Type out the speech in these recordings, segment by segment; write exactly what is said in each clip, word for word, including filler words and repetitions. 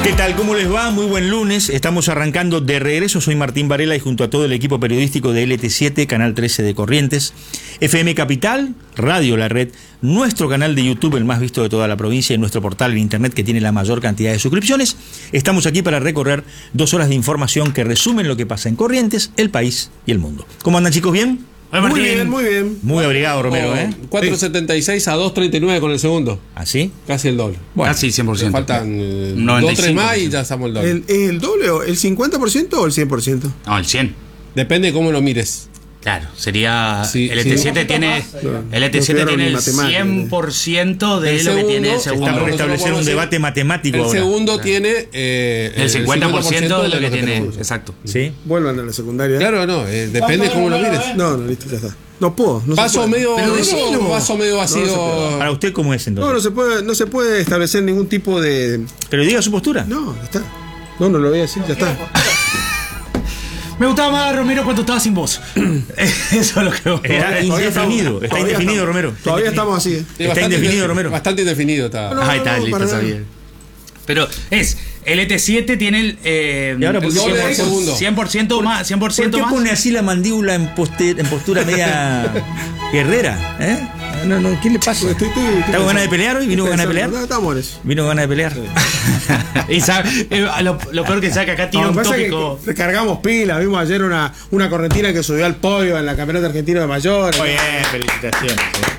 ¿Qué tal? ¿Cómo les va? Muy buen lunes. Estamos arrancando de regreso. Soy Martín Varela y junto a todo el equipo periodístico de L T siete, Canal trece de Corrientes, F M Capital, Radio La Red, nuestro canal de YouTube, el más visto de toda la provincia, y nuestro portal en internet que tiene la mayor cantidad de suscripciones. Estamos aquí para recorrer dos horas de información que resumen lo que pasa en Corrientes, el país y el mundo. ¿Cómo andan, chicos? ¿Bien? Muy bien, muy bien. Muy obrigado, Romero, oh, ¿eh? cuatro setenta y seis a dos treinta y nueve con el segundo. ¿Ah, sí? Casi el doble. Bueno, casi cien por ciento. Faltan eh, dos, tres más y ya estamos el doble. ¿El, ¿El doble o el cincuenta por ciento o el cien por ciento? No, el cien. Depende de cómo lo mires. Claro, sería. Sí, el E T siete sí. tiene. No, el E T siete no tiene el matemática. cien por ciento de El lo que segundo, tiene el segundo. Está por Nosotros establecer un podemos debate matemático El ahora. segundo tiene eh, El cincuenta por ciento de lo que tiene. tenemos. Exacto. ¿Sí? Vuelvan a la secundaria. Claro, no, eh, depende de cómo lo mires. No, no, listo, ya está. No puedo. No se Vaso puede. medio, Pero no, decilo. vaso medio vacío. No, no se puede. ¿Para usted cómo es entonces? No, no se puede, no se puede establecer ningún tipo de. Pero diga su postura. No, ya está. No, no lo voy a decir, ya está. Me gustaba más Romero cuando estaba sin voz. Eso es lo que vos. Está indefinido, está Todavía indefinido, estamos- Romero. Todavía estamos así. ¿eh? Sí, Está bastante indefinido, indefinido, Romero. Bastante indefinido está. No, Ahí está, no, listo, para está nada. bien. Pero es. El E T siete tiene el. Eh, ¿Y ahora por el qué doble del segundo? cien por ciento más. cien por ¿Por ciento qué más. pone así la mandíbula en, poste- en postura media guerrera? ¿Eh? No, no, ¿qué le pasa? Estoy- estoy- estoy ¿Está con ganas de pelear hoy? ¿Vino con ganas de pelear? No, estamos en eso. ¿Vino con ganas de pelear? Y sabe, eh, lo, lo peor que sabe que acá tiene No, un lo que pasa es tópico. que recargamos pilas. Vimos ayer una, una correntina que subió al podio en la campeonato argentino de mayores. Muy bien, felicitaciones.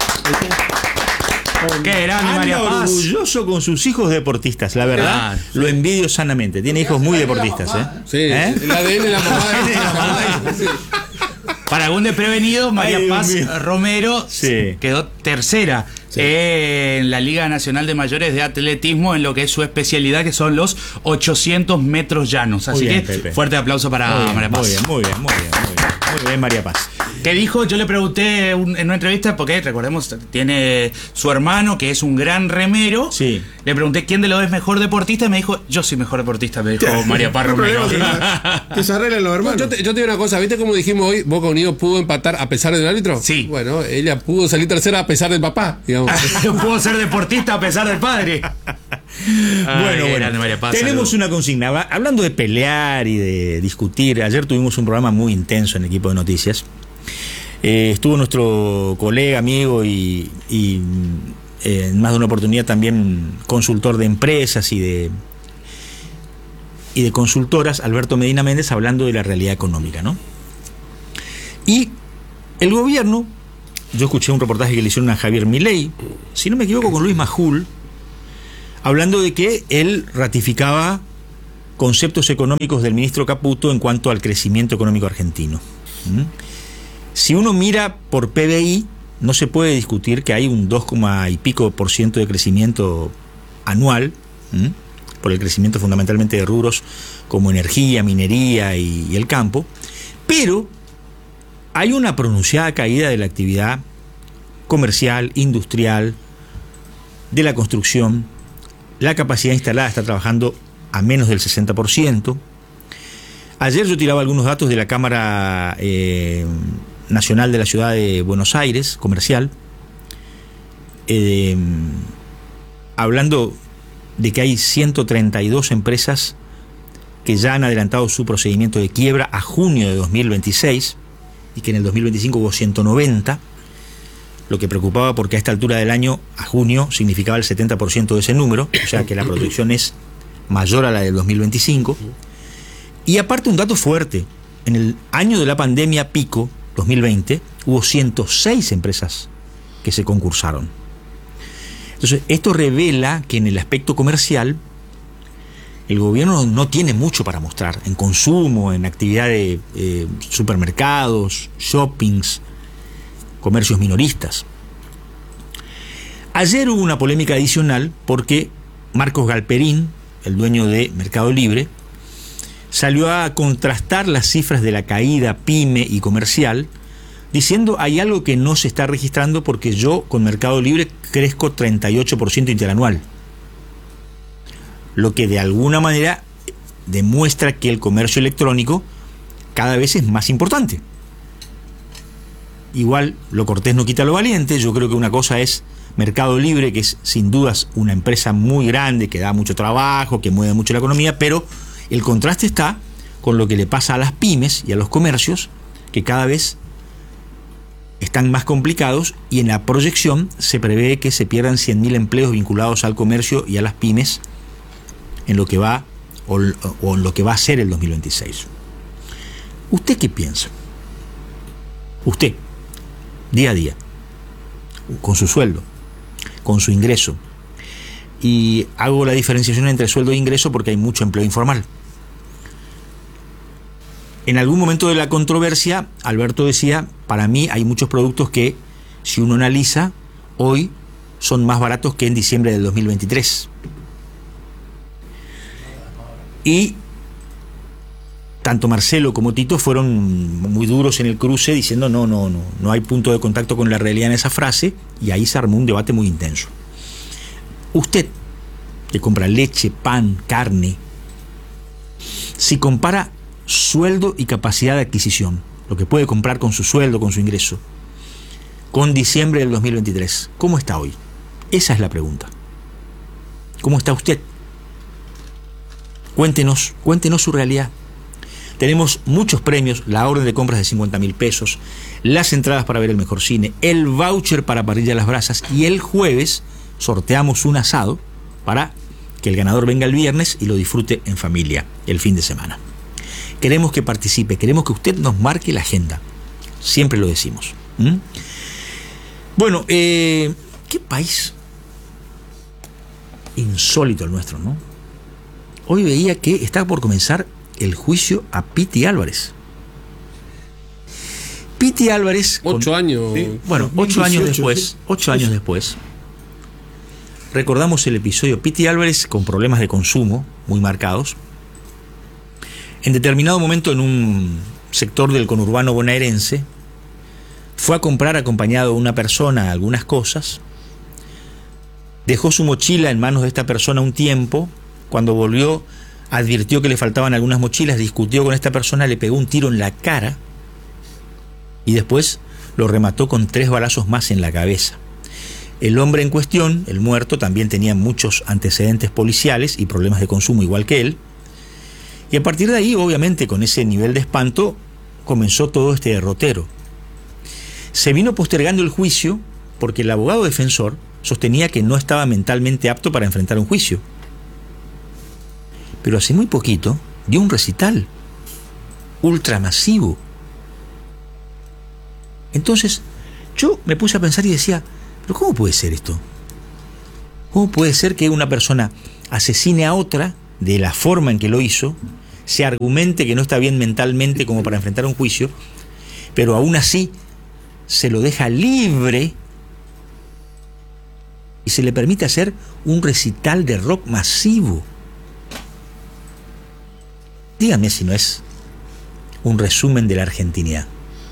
Qué grande, María Anda Paz. orgulloso con sus hijos deportistas, la verdad, Claro. lo envidio sanamente. Tiene hijos muy deportistas, ¿eh? Sí, ¿Eh? el A D N de la mamá. de la mamá. Sí. Para algún desprevenido, María Ay, Dios Paz mío. Romero Sí. quedó tercera eh, en la Liga Nacional de Mayores de Atletismo en lo que es su especialidad, que son los ochocientos metros llanos. Así Muy bien, que Pepe. fuerte aplauso para Muy bien, María Paz. muy bien, muy bien, muy bien, muy bien. Muy bien, María Paz. ¿Qué dijo? Yo le pregunté un- en una entrevista, porque recordemos, tiene su hermano que es un gran remero. Sí. Le pregunté quién de los es mejor deportista y me dijo, yo soy mejor deportista, me dijo María Paz No hay Romero. problema, que, que se arreglen los hermanos. Yo te, yo te digo una cosa, ¿viste cómo dijimos hoy? Boca Unidos pudo empatar a pesar del árbitro. Sí. Bueno, ella pudo salir tercera a pesar del papá, digamos. Puedo ser deportista a pesar del padre. Bueno, Ay, bueno, grande María Paz, tenemos saludos. una consigna. Va- Hablando de pelear y de discutir, ayer tuvimos un programa muy intenso en el equipo de noticias. Eh, estuvo nuestro colega, amigo y, y, eh, en más de una oportunidad también consultor de empresas y de, y de consultoras, Alberto Medina Méndez, hablando de la realidad económica, ¿no? Y el gobierno, yo escuché un reportaje que le hicieron a Javier Milei, si no me equivoco con Luis Majul, hablando de que él ratificaba conceptos económicos del ministro Caputo en cuanto al crecimiento económico argentino. ¿Mm? Si uno mira por P B I, no se puede discutir que hay un dos, y pico por ciento de crecimiento anual, ¿Mm? por el crecimiento fundamentalmente de rubros como energía, minería y, y el campo, pero hay una pronunciada caída de la actividad comercial, industrial, de la construcción. La capacidad instalada está trabajando a menos del sesenta por ciento. Ayer yo tiraba algunos datos de la Cámara eh, Nacional de la Ciudad de Buenos Aires, comercial, eh, hablando de que hay ciento treinta y dos empresas que ya han adelantado su procedimiento de quiebra a junio de dos mil veintiséis y que en el dos mil veinticinco hubo ciento noventa. Lo que preocupaba porque a esta altura del año, a junio, significaba el setenta por ciento de ese número, o sea que la proyección es mayor a la del dos mil veinticinco. Y aparte un dato fuerte, en el año de la pandemia pico, dos mil veinte, hubo ciento seis empresas que se concursaron. Entonces, esto revela que en el aspecto comercial, el gobierno no tiene mucho para mostrar, en consumo, en actividad de eh, supermercados, shoppings, comercios minoristas. Ayer hubo una polémica adicional porque Marcos Galperín, el dueño de Mercado Libre, salió a contrastar las cifras de la caída pyme y comercial, diciendo hay algo que no se está registrando porque yo con Mercado Libre crezco treinta y ocho por ciento interanual. Lo que de alguna manera demuestra que el comercio electrónico cada vez es más importante. igual lo cortés no quita lo valiente. Yo creo que una cosa es Mercado Libre, que es sin dudas una empresa muy grande, que da mucho trabajo, que mueve mucho la economía, pero el contraste está con lo que le pasa a las pymes y a los comercios, que cada vez están más complicados, y en la proyección se prevé que se pierdan cien mil empleos vinculados al comercio y a las pymes en lo que va o, o en lo que va a ser el dos mil veintiséis. ¿Usted qué piensa? Usted, día a día, con su sueldo, con su ingreso, y hago la diferenciación entre sueldo e ingreso porque hay mucho empleo informal. En algún momento de la controversia, Alberto decía, para mí hay muchos productos que, si uno analiza, hoy son más baratos que en diciembre del dos mil veintitrés. Y tanto Marcelo como Tito fueron muy duros en el cruce diciendo no, no, no, no hay punto de contacto con la realidad en esa frase, y ahí se armó un debate muy intenso. Usted, que compra leche, pan, carne, si compara sueldo y capacidad de adquisición, lo que puede comprar con su sueldo, con su ingreso, con diciembre del dos mil veintitrés, ¿cómo está hoy? Esa es la pregunta. ¿Cómo está usted? Cuéntenos, cuéntenos su realidad. Tenemos muchos premios, la orden de compras de cincuenta mil pesos, las entradas para ver el mejor cine, el voucher para Parrilla Las Brasas, y el jueves sorteamos un asado para que el ganador venga el viernes y lo disfrute en familia el fin de semana. Queremos que participe, queremos que usted nos marque la agenda. Siempre lo decimos. ¿Mm? Bueno, eh, qué país insólito el nuestro, ¿no? Hoy veía que está por comenzar el juicio a Piti Álvarez. Piti Álvarez... Ocho con, años. Sí, bueno, ocho años después, sí. ocho años después, recordamos el episodio Piti Álvarez con problemas de consumo muy marcados. En determinado momento, en un sector del conurbano bonaerense, fue a comprar acompañado de una persona algunas cosas, dejó su mochila en manos de esta persona un tiempo, cuando volvió advirtió que le faltaban algunas mochilas, discutió con esta persona, le pegó un tiro en la cara y después lo remató con tres balazos más en la cabeza. El hombre en cuestión, el muerto, también tenía muchos antecedentes policiales y problemas de consumo igual que él. Y a partir de ahí, obviamente, con ese nivel de espanto, comenzó todo este derrotero. Se vino postergando el juicio porque el abogado defensor sostenía que no estaba mentalmente apto para enfrentar un juicio. Pero hace muy poquito dio un recital ultramasivo. Entonces, yo me puse a pensar y decía, ¿pero cómo puede ser esto? ¿Cómo puede ser que una persona asesine a otra de la forma en que lo hizo, se argumente que no está bien mentalmente como para enfrentar un juicio, pero aún así se lo deja libre y se le permite hacer un recital de rock masivo? Dígame si no es un resumen de la argentinidad.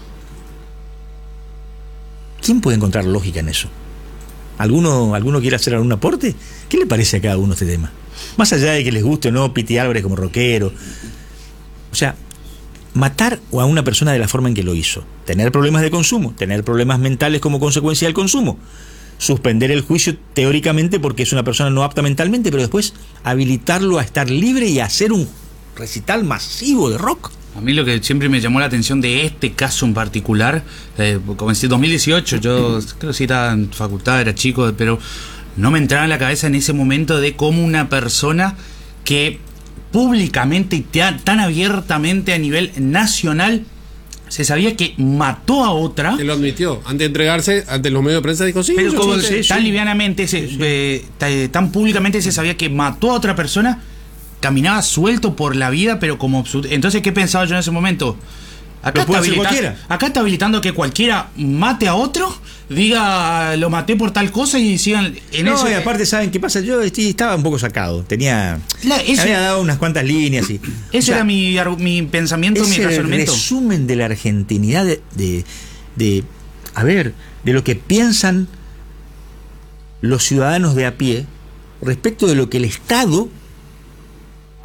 ¿Quién puede encontrar lógica en eso? ¿Alguno, ¿Alguno quiere hacer algún aporte? ¿Qué le parece a cada uno este tema? Más allá de que les guste o no Piti Álvarez como rockero. O sea, matar a una persona de la forma en que lo hizo, tener problemas de consumo, tener problemas mentales como consecuencia del consumo, suspender el juicio teóricamente porque es una persona no apta mentalmente, pero después habilitarlo a estar libre y a hacer un recital masivo de rock. A mí lo que siempre me llamó la atención de este caso en particular, eh, como en dos mil dieciocho, yo creo que sí estaba en facultad, era chico, pero no me entraba en la cabeza en ese momento de cómo una persona que públicamente y tan abiertamente a nivel nacional se sabía que mató a otra. Él lo admitió. Antes de entregarse ante los medios de prensa dijo sí. Pero yo como sí, tan sí. livianamente, se, sí. eh, tan públicamente se sabía que mató a otra persona, caminaba suelto por la vida, pero como absurdo. Entonces, ¿qué pensaba yo en ese momento? Acá está, habilita- acá está habilitando que cualquiera mate a otro, diga lo maté por tal cosa y sigan en No, eso. y aparte, ¿saben qué pasa? Yo estoy- estaba un poco sacado. Tenía. La- ese- había dado unas cuantas líneas y. Ese o sea, era mi, ar- mi pensamiento, mi es el razonamiento. resumen de la argentinidad de, de, de. A ver, de lo que piensan los ciudadanos de a pie respecto de lo que el Estado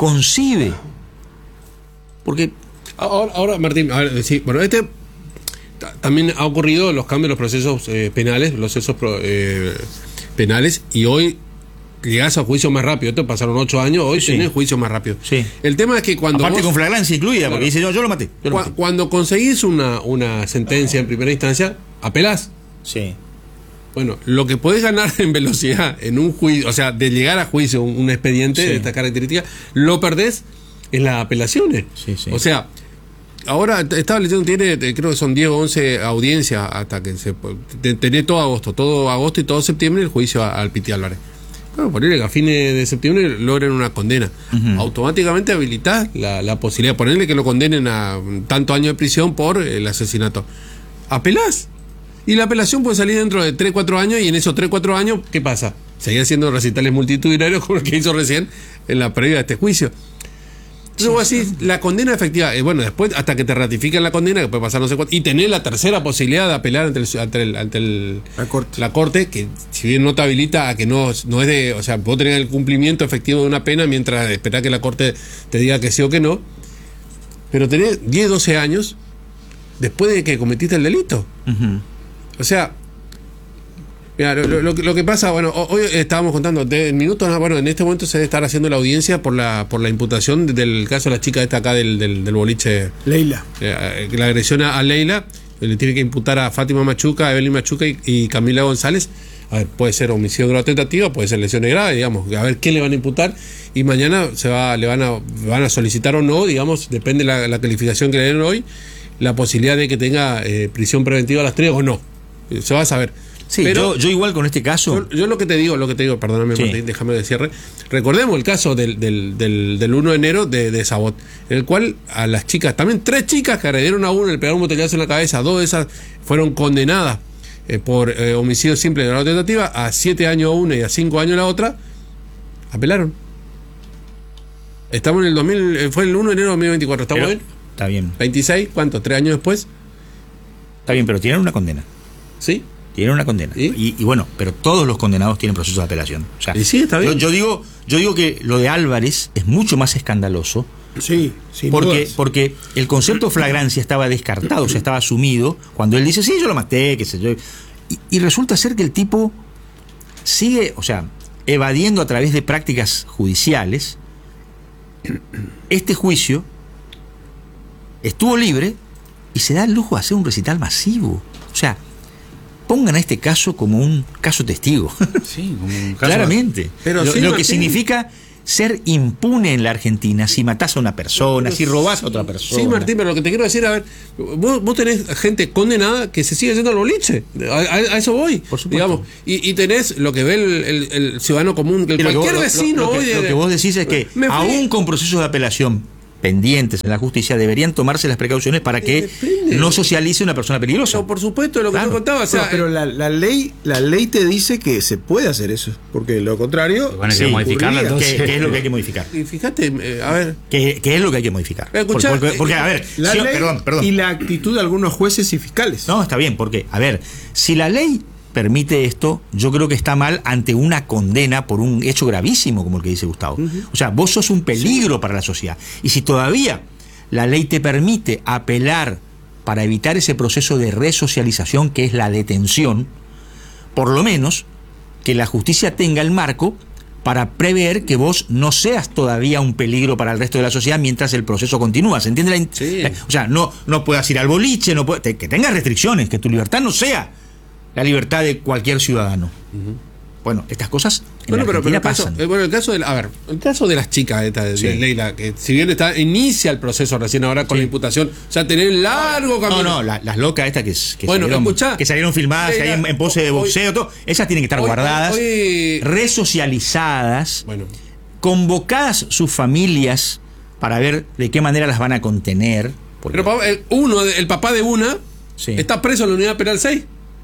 concibe. Porque. Ahora, ahora, Martín, a ver, sí, bueno, este también ha ocurrido los cambios en los procesos eh, penales, los procesos pro, eh, penales, y hoy llegás a juicio más rápido. Esto pasaron ocho años, hoy Sí. tenés juicio más rápido. Sí. El tema es que cuando Aparte vos- con flagrancia incluida, Claro. porque dice, yo, yo lo maté. Yo lo Cu- maté. cuando conseguís una, una sentencia en primera instancia, apelás. Sí. Bueno, lo que podés ganar en velocidad en un juicio, o sea, de llegar a juicio un, un expediente Sí. de esta característica, lo perdés en las apelaciones. Sí, sí. O sea, ahora t- estaba leyendo, tiene, eh, creo que son diez o once audiencias hasta que se. te- Tenés todo agosto, todo agosto y todo septiembre el juicio a- al Piti Álvarez. Bueno, ponerle que a fines de septiembre logren una condena. Ujú. Automáticamente habilitás la, la posibilidad de ponerle que lo condenen a tanto años de prisión por el asesinato. Apelás. Y la apelación puede salir dentro de tres cuatro años, y en esos tres cuatro años, ¿qué pasa? Seguir haciendo recitales multitudinarios como el que hizo recién en la previa de este juicio. Entonces vos decís, la condena efectiva, eh, bueno, después hasta que te ratifiquen la condena, que puede pasar no sé cuánto, y tener la tercera posibilidad de apelar ante, el, ante, el, ante el- La corte. la corte, que si bien no te habilita a que no, no es de, o sea, vos tenés el cumplimiento efectivo de una pena mientras esperás que la corte te diga que sí o que no, pero tenés diez, doce años después de que cometiste el delito. Ujú. O sea, mira, lo, lo- lo que- lo que pasa, bueno, ho- hoy estábamos contando, de, en minutos, ah, bueno, en este momento se debe estar haciendo la audiencia por la por la imputación del caso de la chica esta acá del, del, del boliche, Leila. eh, la agresión a, a Leila, le tiene que imputar a Fátima Machuca, a Evelyn Machuca y, y Camila González. A ver, puede ser homicidio grado tentativo, puede ser lesiones graves, digamos, a ver qué le van a imputar, y mañana se va, le van a, van a solicitar o no, digamos, depende de la, la calificación que le den hoy, la posibilidad de que tenga eh, prisión preventiva a las tres o no. Se va a saber. Sí, Pero yo, yo igual con este caso. yo, yo lo que te digo, lo que te digo, perdóname, Sí. Martín, déjame de cierre. Recordemos el caso del, del, del, del uno de enero de, de Sabot, en el cual a las chicas, también tres chicas que agredieron a uno, le pegaron un botellazo en la cabeza, dos de esas fueron condenadas eh, por eh, homicidio simple de grado tentativa, a siete años una y a cinco años la otra, apelaron. Estamos en el dos mil, eh, fue el uno de enero de dos mil veinticuatro, ¿estamos pero- bien? Está bien. veintiséis, ¿cuánto? ¿Tres años después? Está bien, pero tienen una condena. ¿Sí? Tienen una condena. ¿Y? Y, y bueno, pero todos los condenados tienen proceso de apelación. O sea, Y sí, está bien. Yo, yo digo, yo digo que lo de Álvarez es mucho más escandaloso Sí, sin porque, dudas. porque el concepto de flagrancia estaba descartado, o sea, estaba asumido cuando él dice, sí, yo lo maté, qué sé yo. Y, y resulta ser que el tipo sigue, o sea, evadiendo a través de prácticas judiciales este juicio, estuvo libre y se da el lujo de hacer un recital masivo. O sea, pongan a este caso como un caso testigo. Sí, como un caso- Claramente. Pero lo, sí, lo que Martín. significa ser impune en la Argentina si matás a una persona, si robás a otra persona. Sí, Martín, pero lo que te quiero decir, a ver, vos, vos tenés gente condenada que se sigue yendo al boliche. A, a- a eso voy. Por supuesto. Digamos. Y, y tenés lo que ve el, el- el ciudadano común, el Y lo que cualquier vos- lo- vecino lo, que, hoy. de- lo que vos decís es que Me fui- aún con procesos de apelación pendientes en la justicia deberían tomarse las precauciones para que Depende. no socialice una persona peligrosa. No, por supuesto, lo que Claro. yo contaba. O sea, Bueno, pero la, la ley la ley te dice que se puede hacer eso, porque de lo contrario Van a Sí, querer modificarla ocurría. ¿Qué, entonces. qué es lo que hay que modificar? y fíjate, eh, a ver. ¿Qué, qué es lo que hay que modificar? Eh, escuchá, porque, porque- porque, a ver, la si- ley perdón, perdón. y la actitud de algunos jueces y fiscales. No, está bien, porque, a ver, si la ley permite esto, yo creo que está mal ante una condena por un hecho gravísimo, como el que dice Gustavo. O sea, vos sos un peligro para la sociedad. Y si todavía la ley te permite apelar para evitar ese proceso de resocialización que es la detención, por lo menos que la justicia tenga el marco para prever que vos no seas todavía un peligro para el resto de la sociedad mientras el proceso continúa. ¿Se entiende? La in- Sí. eh, O sea, no, no puedas ir al boliche, no puedas- te- que tengas restricciones, que tu libertad no sea la libertad de cualquier ciudadano. Bueno, estas cosas en Bueno, la pero, pero Argentina el caso, pasan. eh, bueno, el caso de, la- a ver, el caso de las chicas esta de, Sí. de Leila, que si bien está inicia el proceso recién ahora con Sí. la imputación, o sea, tener largo camino. No, no, la- las locas estas que, s- que Bueno, salieron, escuchá. que salieron filmadas, que Leila, hay en, en pose de hoy- boxeo, todo, esas tienen que estar hoy- guardadas, hoy- resocializadas, Bueno, convocadas sus familias para ver de qué manera las van a contener. porque- pero papá, el, uno, de- el papá de una, Sí. está preso en la unidad penal seis.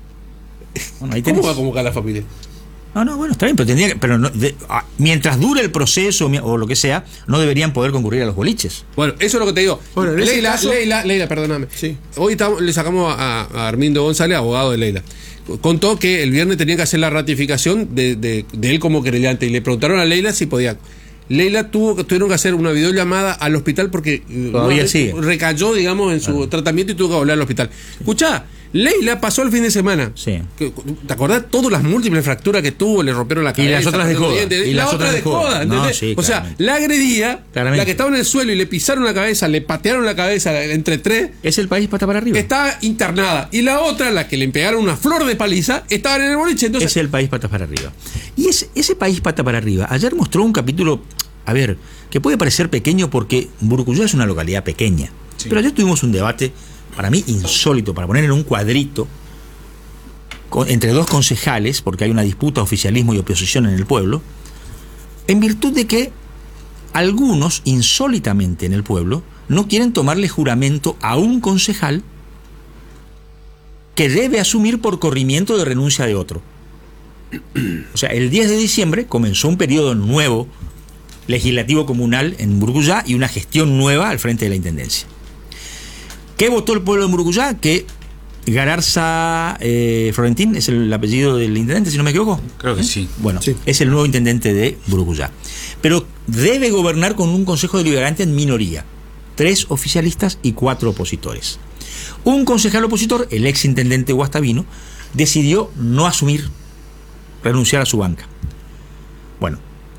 Bueno, ahí ¿Cómo tenés. va a convocar a la familia? No, no, bueno, está bien, pero tendría que, pero no- de- ah, mientras dure el proceso mi- o lo que sea, no deberían poder concurrir a los boliches. Bueno, eso es lo que te digo. Bueno, en ese Leila, caso- Leila, Leila, perdóname. Sí. Hoy estamos- le sacamos a, a Armindo González, abogado de Leila. Contó que el viernes tenía que hacer la ratificación de, de- de él como querellante y le preguntaron a Leila si podía. Leila tuvo que tuvieron que hacer una videollamada al hospital porque Todavía no, sigue. recayó, digamos, en su Claro. tratamiento y tuvo que volver al hospital. Escuchá, Leila pasó el fin de semana. Sí. Que- ¿Te acordás todas las múltiples fracturas que tuvo? Le rompieron la Y cabeza. las otras de perdió joda. dientes, Y Y la las otra otras de de joda. joda, No, ¿entendés? sí, o sea, claramente. la agredía, Claramente. la que estaba en el suelo y le pisaron la cabeza, le patearon la cabeza entre tres, Es el país pata para arriba. estaba internada. Y la otra, la que le pegaron una flor de paliza, estaba en el boliche. Entonces, Es el país patas para arriba. Y ese, ese país pata para arriba, ayer mostró un capítulo, a ver, que puede parecer pequeño porque Burucuyá es una localidad pequeña. Sí. Pero ayer tuvimos un debate, para mí insólito, para poner en un cuadrito, con- entre dos concejales, porque hay una disputa oficialismo y oposición en el pueblo, en virtud de que algunos, insólitamente en el pueblo, no quieren tomarle juramento a un concejal que debe asumir por corrimiento de renuncia de otro. O sea, el diez de diciembre comenzó un periodo nuevo legislativo comunal en Burucuyá y una gestión nueva al frente de la intendencia. ¿Qué votó el pueblo de Burucuyá? Que Galarza eh, Florentín es el apellido del intendente, si no me equivoco. Creo que sí. Bueno, Sí. es el nuevo intendente de Burucuyá. Pero debe gobernar con un consejo deliberante en minoría. Tres oficialistas y cuatro opositores. Un concejal opositor, el ex intendente Guastavino, decidió no asumir, renunciar a su banca. Bueno,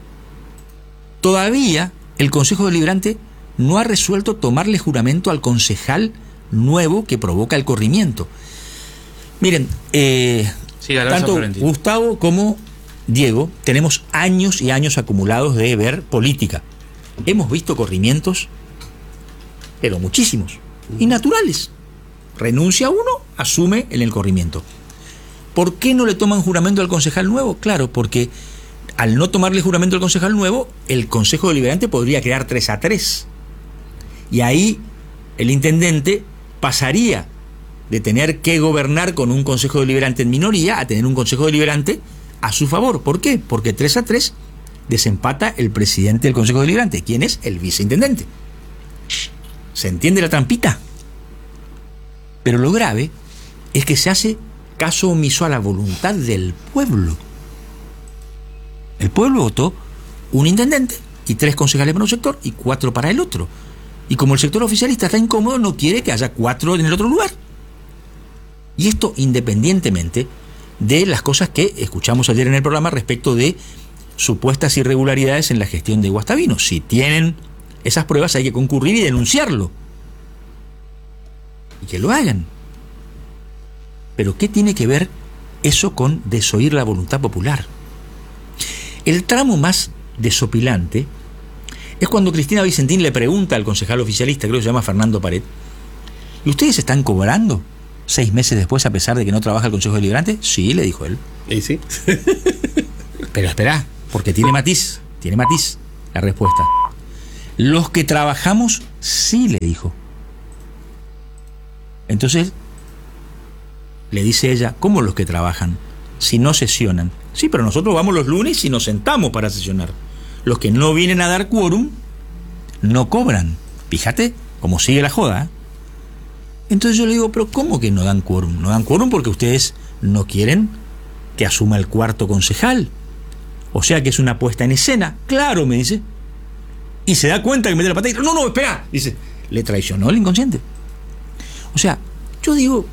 todavía el consejo deliberante no ha resuelto tomarle juramento al concejal nuevo que provoca el corrimiento. Miren, eh, Sí, Galarza tanto Florentino. Gustavo como Diego tenemos años y años acumulados de ver política. Hemos visto corrimientos, pero muchísimos, y naturales. Renuncia uno, asume en el corrimiento. ¿Por qué no le toman juramento al concejal nuevo? Claro, porque al no tomarle juramento al concejal nuevo, el consejo deliberante podría quedar tres a tres. Y ahí el intendente pasaría de tener que gobernar con un consejo deliberante en minoría a tener un consejo deliberante a su favor. ¿Por qué? Porque tres a tres desempata el presidente del consejo deliberante, quien es el viceintendente. ¿Se entiende la trampita? Pero lo grave es que se hace caso omiso a la voluntad del pueblo. El pueblo votó un intendente y tres concejales para un sector y cuatro para el otro. Y como el sector oficialista está incómodo, no quiere que haya cuatro en el otro lugar. Y esto independientemente de las cosas que escuchamos ayer en el programa respecto de supuestas irregularidades en la gestión de Guastavino. Si tienen esas pruebas hay que concurrir y denunciarlo. Y que lo hagan. Pero ¿qué tiene que ver eso con desoír la voluntad popular? El tramo más desopilante es cuando Cristina Vicentín le pregunta al concejal oficialista, creo que se llama Fernando Pared, ¿y ustedes están cobrando seis meses después a pesar de que no trabaja el Consejo Deliberante? Sí, le dijo él. y sí. Pero espera, porque tiene matiz, tiene matiz la respuesta. Los que trabajamos, sí, le dijo. Entonces, le dice ella, ¿cómo los que trabajan? Si no sesionan. Sí, pero nosotros vamos los lunes y nos sentamos para sesionar. Los que no vienen a dar quórum, no cobran. Fíjate cómo sigue la joda, ¿eh? Entonces yo le digo, pero ¿cómo que no dan quórum? No dan quórum porque ustedes no quieren que asuma el cuarto concejal. O sea que es una puesta en escena. Claro, me dice. Y se da cuenta que mete la pata y dice, no, no, espera. Dice, le traicionó el inconsciente. O sea, yo digo,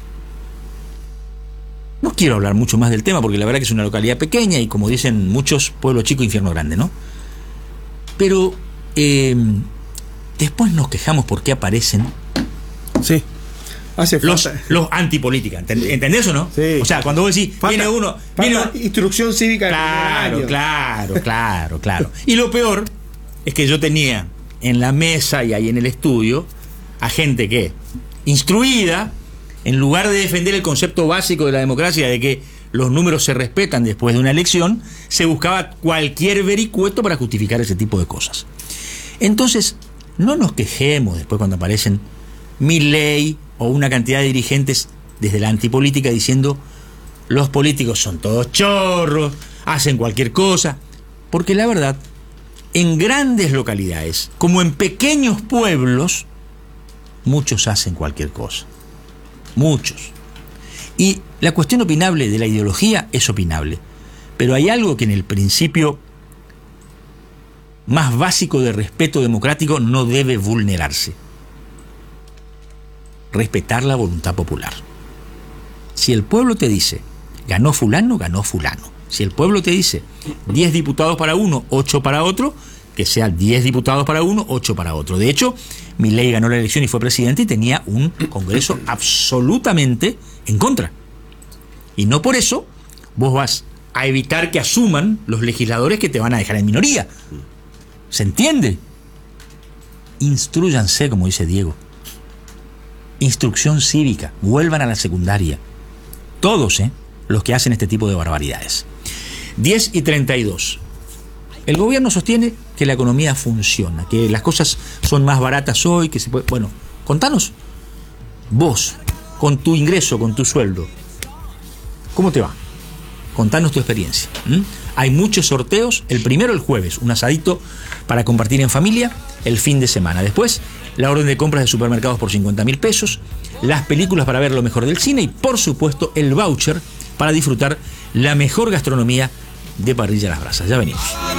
no quiero hablar mucho más del tema porque la verdad que es una localidad pequeña y como dicen muchos, pueblo chico, infierno grande, ¿no? Pero eh, después nos quejamos porque aparecen Sí. Hace los, falta. los antipolítica. ¿Entend- ¿Entendés o no? Sí. O sea, cuando vos decís, Falta- viene uno, falta viene uno- instrucción cívica de primer Claro, año. claro, claro, claro. Y lo peor es que yo tenía en la mesa y ahí en el estudio a gente que, instruida, en lugar de defender el concepto básico de la democracia, de que los números se respetan después de una elección, se buscaba cualquier vericueto para justificar ese tipo de cosas. Entonces, no nos quejemos después cuando aparecen Milei o una cantidad de dirigentes desde la antipolítica diciendo los políticos son todos chorros, hacen cualquier cosa, porque la verdad, en grandes localidades, como en pequeños pueblos, muchos hacen cualquier cosa. Muchos. Y la cuestión opinable de la ideología es opinable. Pero hay algo que en el principio más básico de respeto democrático no debe vulnerarse. Respetar la voluntad popular. Si el pueblo te dice, ganó fulano, ganó fulano. Si el pueblo te dice, diez diputados para uno, ocho para otro, que sea diez diputados para uno, ocho para otro. De hecho, Milei ganó la elección y fue presidente y tenía un Congreso absolutamente en contra. Y no por eso vos vas a evitar que asuman los legisladores que te van a dejar en minoría. ¿Se entiende? Instrúyanse, como dice Diego. Instrucción cívica. Vuelvan a la secundaria. Todos, ¿eh? Los que hacen este tipo de barbaridades. diez y treinta y dos. El gobierno sostiene que la economía funciona, que las cosas son más baratas hoy, que se puede... Bueno, contanos, vos, con tu ingreso, con tu sueldo, ¿cómo te va? Contanos tu experiencia. ¿Mm? Hay muchos sorteos. El primero el jueves, un asadito para compartir en familia el fin de semana. Después, la orden de compras de supermercados por cincuenta mil pesos, las películas para ver lo mejor del cine y, por supuesto, el voucher para disfrutar la mejor gastronomía de Parrilla Las Brasas. Ya venimos.